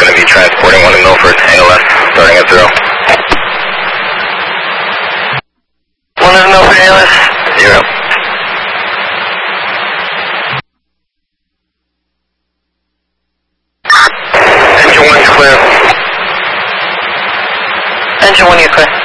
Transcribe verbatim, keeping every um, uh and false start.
going to be transporting one to Milford, angle left, starting at zero. One to Milford, angle left, zero. Engine one's clear. Engine one, you're clear.